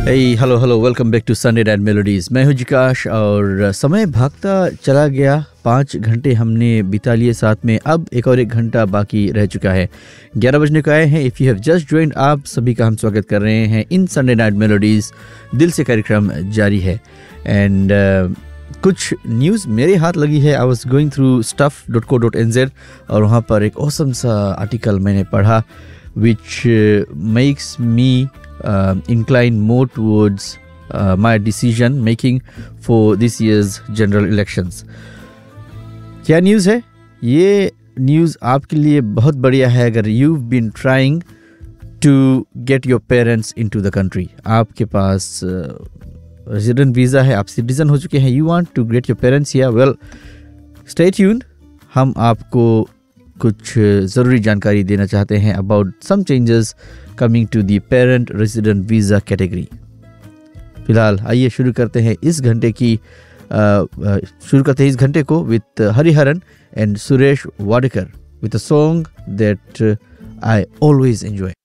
Hello hello, welcome back to Sunday night melodies. मैं हूं जिकाश और समय भागता चला गया। 5 घंटे हमने बिता लिए साथ में, अब एक और 1 घंटा बाकी रह चुका है। 11 बजने को आए हैं। If you have just joined, आप सभी का हम स्वागत कर रहे हैं इन संडे नाइट मेलोडीज। दिल से कार्यक्रम जारी है एंड कुछ न्यूज़ मेरे हाथ लगी है। I was going through stuff.co.nz और वहाँ पर एक ऑसम सा आर्टिकल मैंने पढ़ा which makes me incline more towards my decision making for this year's general elections. क्या न्यूज़ है? ये न्यूज़ आपके लिए बहुत बढ़िया है अगर you've been trying to get your parents into the country. आपके पास रेजिडेंट वीज़ा है, आप सिटीजन हो चुके हैं, you want to get your parents here. Well, stay tuned. हम आपको कुछ ज़रूरी जानकारी देना चाहते हैं about some changes coming to the parent resident visa category. फिलहाल आइए शुरू करते हैं इस घंटे को with Hariharan and Suresh Wadekar with a song that I always enjoy.